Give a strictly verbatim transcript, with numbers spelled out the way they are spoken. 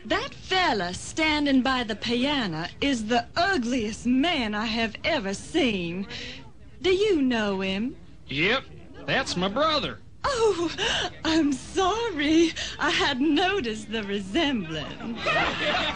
That fella standing by the piano is the ugliest man I have ever seen. Do you know him? Yep, that's my brother. Oh, I'm sorry. I hadn't noticed the resemblance.